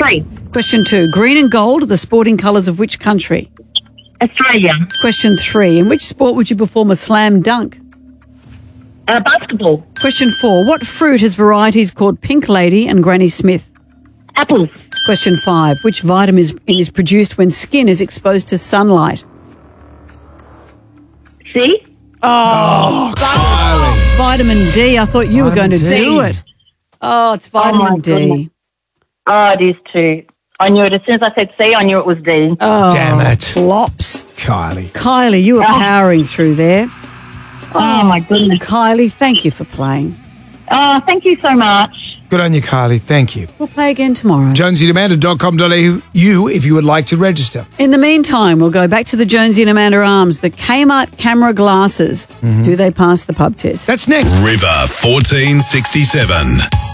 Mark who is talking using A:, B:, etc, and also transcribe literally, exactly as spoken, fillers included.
A: three.
B: Question two. Green and gold are the sporting colours of which country?
A: Australia.
B: Question three. In which sport would you perform a slam dunk?
A: Uh, basketball.
B: Question four. What fruit has varieties called Pink Lady and Granny Smith?
A: Apples.
B: Question five. Which vitamin is, is produced when skin is exposed to sunlight?
A: C.
B: Oh,
C: Kylie.
B: vitamin D. I thought you were going to
C: Vitamin D.
B: do it. Oh, it's vitamin
A: my
B: D.
A: goodness. Oh, it is too. I knew it. As soon as I said C, I knew it was D.
B: Oh,
C: Damn it.
B: flops.
C: Kylie.
B: Kylie, you were powering through there.
A: Oh, my goodness.
B: Kylie, thank you for playing.
A: Oh, thank you so much.
C: Good on you, Kylie. Thank you.
B: We'll play again tomorrow.
C: jonesy and amanda dot com dot a u if you would like to register.
B: In the meantime, we'll go back to the Jonesy and Amanda Arms, the Kmart camera glasses. Do they pass the pub test?
C: That's next.
D: River fourteen sixty-seven.